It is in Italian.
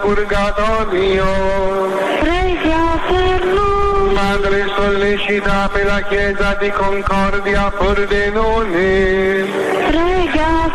purgatorio, prega per noi. Madre sollecita per la Chiesa di Concordia Pordenone, Prega